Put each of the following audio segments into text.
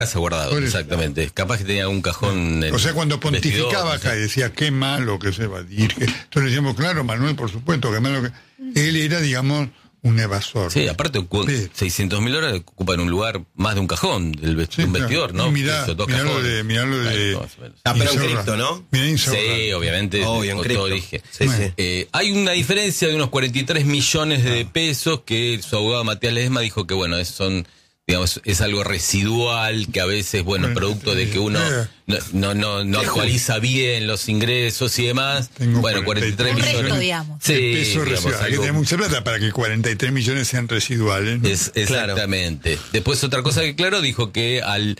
casa guardado, exactamente. Capaz que tenía algún cajón. O sea, cuando pontificaba acá y decía, qué malo que se evadir. Entonces decíamos, claro, Manuel, por supuesto, que malo que... Él era, digamos, un evasor. Sí, aparte, $600.000 ocupan un lugar más de un cajón del un vestidor, ¿no? Mirá lo de pero en cripto, ¿no? Sí, obviamente. Obvio, en cripto. Dije. Sí. Hay una diferencia de unos 43 millones de pesos que su abogado Matías Ledesma dijo que, bueno, digamos, es algo residual, que a veces, producto de que uno no actualiza bien los ingresos y demás. 43 millones. Digamos. Sí, peso residual. Hay que tener mucha plata para que 43 millones sean residuales, ¿no? Exactamente. Claro. Después, otra cosa que, claro, dijo que al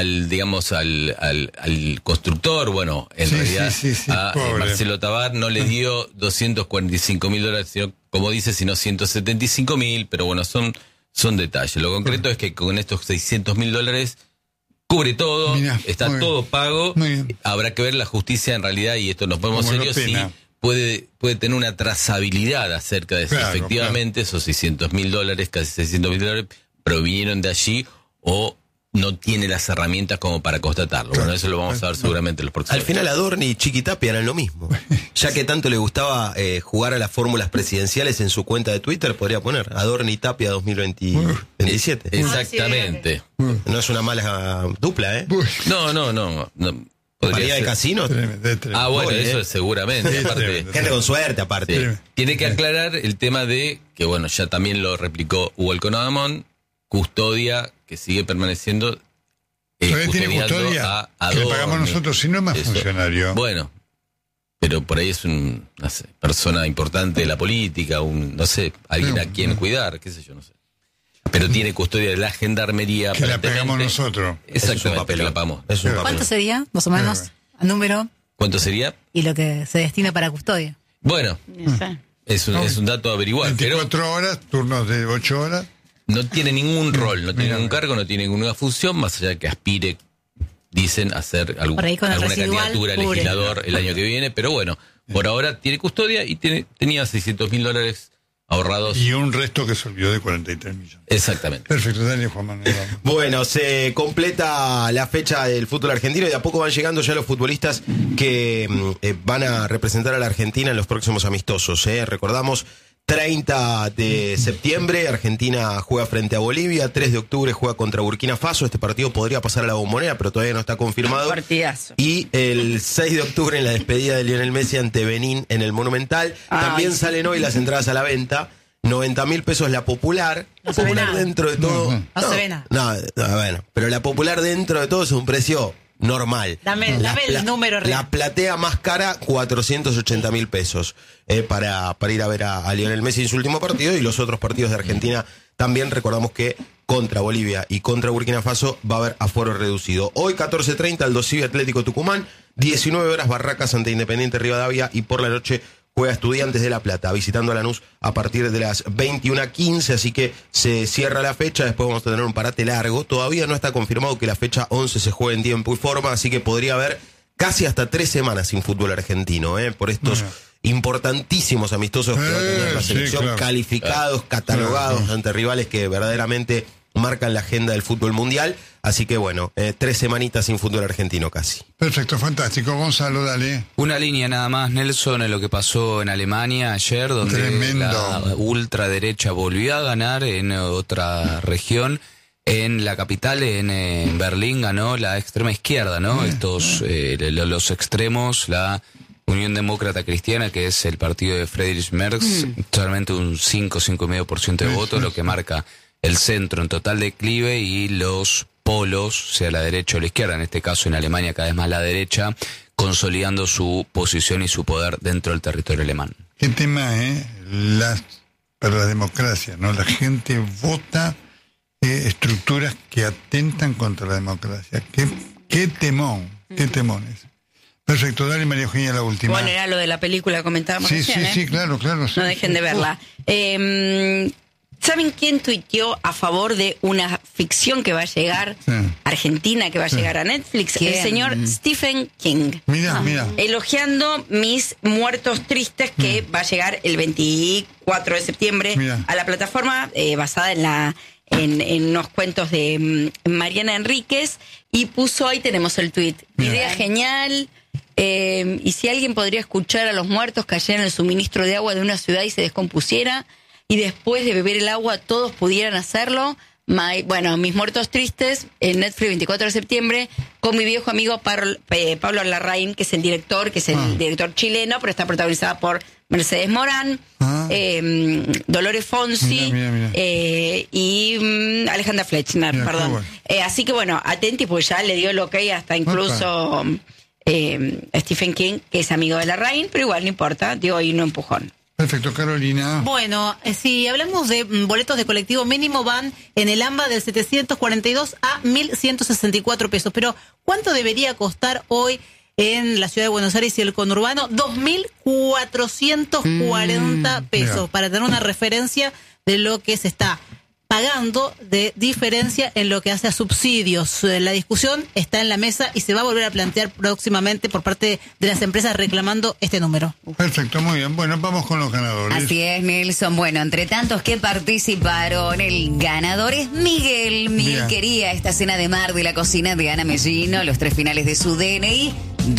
constructor, en realidad, a Marcelo Tabar no le dio $245.000, sino, como dice, sino $175.000, pero son detalles. Lo concreto es que con estos $600.000 cubre todo, está todo pago. Habrá que ver la justicia en realidad, y esto nos ponemos serios, si puede tener una trazabilidad acerca de si efectivamente esos $600.000, casi $600.000, provinieron de allí o no tiene las herramientas como para constatarlo. Bueno, eso lo vamos a ver seguramente en los próximos. Al final Adorni y Chiquitapia eran lo mismo. Ya que tanto le gustaba jugar a las fórmulas presidenciales en su cuenta de Twitter, podría poner Adorni Tapia 2027. Exactamente. No es una mala dupla, ¿eh? No. ¿Podría de casino? Bueno, eso es seguramente. Aparte, gente con suerte, aparte. Tiene que aclarar el tema de que, ya también lo replicó Hugo El Conadamón, custodia que sigue permaneciendo. ¿Todavía tiene custodia? Que le pagamos nosotros, si no es más funcionario. Bueno, pero por ahí es una persona importante de la política, alguien a quien cuidar, qué sé yo, no sé. Pero tiene custodia de la gendarmería. Que la pagamos nosotros. Exactamente, que la pagamos. ¿Cuánto sería, más o menos, a número? ¿Cuánto sería? Y lo que se destina para custodia. Bueno, es un dato a averiguar. 24 horas, turnos de 8 horas. No tiene ningún rol, no tiene ningún cargo, no tiene ninguna función, más allá de que aspire, dicen, a hacer alguna candidatura a legislador el año que viene. Pero por ahora tiene custodia y tenía $600.000 ahorrados. Y un resto que se olvidó de 43 millones. Exactamente. Perfecto, dale, Juan Manuel. Bueno, se completa la fecha del fútbol argentino y de a poco van llegando ya los futbolistas que van a representar a la Argentina en los próximos amistosos. Recordamos, 30 de septiembre, Argentina juega frente a Bolivia. 3 de octubre juega contra Burkina Faso. Este partido podría pasar a la Bombonera, pero todavía no está confirmado. Partidazo. Y el 6 de octubre en la despedida de Lionel Messi ante Benín en el Monumental. También salen hoy las entradas a la venta. 90.000 pesos la popular. No se ve nada. Dentro de todo. No se ve nada. Bueno, pero la popular dentro de todo es un precio normal. Dame el número real. La platea más cara, 480.000 pesos para ir a ver a Lionel Messi en su último partido. Y los otros partidos de Argentina también. Recordamos que contra Bolivia y contra Burkina Faso va a haber aforo reducido. Hoy 14:30 Aldo Civi Atlético Tucumán, 19 horas Barracas ante Independiente Rivadavia, y por la noche juega Estudiantes de La Plata, visitando a Lanús a partir de las 21:15, así que se cierra la fecha. Después vamos a tener un parate largo. Todavía no está confirmado que la fecha 11 se juegue en tiempo y forma, así que podría haber casi hasta 3 semanas sin fútbol argentino, por estos importantísimos amistosos que va a tener la selección, calificados, catalogados ante rivales que verdaderamente marcan la agenda del fútbol mundial. Así que 3 semanitas sin fútbol argentino casi. Perfecto, fantástico. Gonzalo, dale. Una línea nada más, Nelson, en lo que pasó en Alemania ayer, donde la ultraderecha volvió a ganar en otra región. En la capital, en Berlín, ganó la extrema izquierda, ¿no? Los extremos, la Unión Demócrata Cristiana, que es el partido de Friedrich Merz, solamente un 5,5% de votos, lo que marca el centro en total declive, y los polos, sea la derecha o la izquierda, en este caso en Alemania cada vez más la derecha, consolidando su posición y su poder dentro del territorio alemán. Qué tema, para la democracia, ¿no? La gente vota estructuras que atentan contra la democracia. Qué temón es. Perfecto, dale, María Eugenia, la última. Bueno, era lo de la película que comentábamos recién, Sí, claro. No dejen de verla. ¿Saben quién tuiteó a favor de una ficción que va a llegar argentina, que va a llegar a Netflix? ¿Quién? El señor Stephen King. Mira. Elogiando Mis Muertos Tristes, que va a llegar el 24 de septiembre a la plataforma, basada en unos cuentos de Mariana Enríquez, y puso, ahí tenemos el tuit, idea genial, y si alguien podría escuchar a los muertos cayeran en el suministro de agua de una ciudad y se descompusiera, y después de beber el agua todos pudieran hacerlo. Bueno, Mis Muertos Tristes, en Netflix, 24 de septiembre, con mi viejo amigo Pablo Larraín, que es el director, director chileno, pero está protagonizada por Mercedes Morán, Dolores Fonsi, mira. Y Alejandra Fletchner, perdón. Bueno. Así que bueno, atenti, pues ya le dio el ok hasta incluso Stephen King, que es amigo de Larraín, pero igual no importa, dio ahí un empujón. Perfecto, Carolina. Bueno, si hablamos de boletos de colectivo mínimo, van en el AMBA del 742 a 1.164 pesos. Pero, ¿cuánto debería costar hoy en la ciudad de Buenos Aires y el conurbano? 2.440 pesos, para tener una referencia de lo que se está pagando de diferencia en lo que hace a subsidios. La discusión está en la mesa y se va a volver a plantear próximamente por parte de las empresas reclamando este número. Perfecto, muy bien. Bueno, vamos con los ganadores. Así es, Nelson. Bueno, entre tantos que participaron, el ganador es Miguel. Miguel quería esta cena de mar de la cocina de Ana Mellino, los 3 finales de su DNI,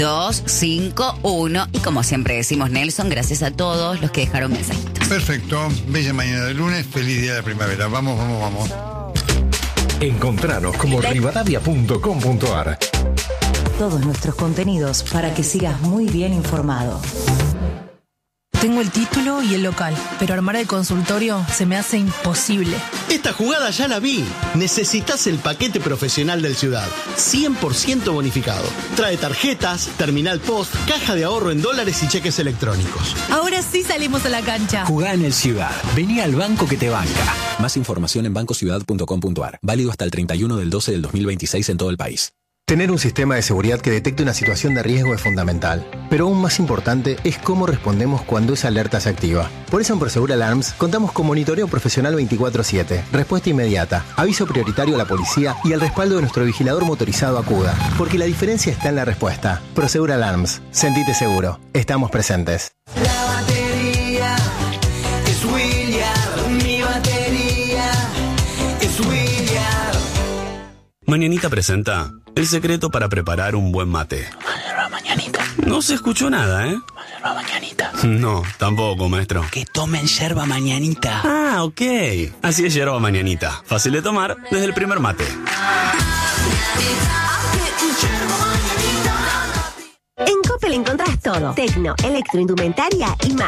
251. Y como siempre decimos, Nelson, gracias a todos los que dejaron mensajitos. Perfecto. Bella mañana de lunes. Feliz día de la primavera. Vamos. Encontranos como rivadavia.com.ar. Todos nuestros contenidos para que sigas muy bien informado. Tengo el título y el local, pero armar el consultorio se me hace imposible. Esta jugada ya la vi. Necesitas el paquete profesional del Ciudad, 100% bonificado. Trae tarjetas, terminal post, caja de ahorro en dólares y cheques electrónicos. Ahora sí salimos a la cancha. Jugá en el Ciudad. Vení al banco que te banca. Más información en bancociudad.com.ar. Válido hasta el 31/12 del 2026 en todo el país. Tener un sistema de seguridad que detecte una situación de riesgo es fundamental, pero aún más importante es cómo respondemos cuando esa alerta se activa. Por eso en Prosegur Alarms contamos con monitoreo profesional 24/7, respuesta inmediata, aviso prioritario a la policía y el respaldo de nuestro vigilador motorizado Acuda, porque la diferencia está en la respuesta. Prosegur Alarms, sentite seguro, estamos presentes. La batería es Williard, mi batería es Williard. Mañanita presenta el secreto para preparar un buen mate. Yerba mañanita. No se escuchó nada, ¿eh? Yerba mañanita. No, tampoco, maestro. Que tomen yerba mañanita. Ah, ok. Así es yerba mañanita. Fácil de tomar desde el primer mate. En Coppel encontrás todo. Tecno, electroindumentaria y más.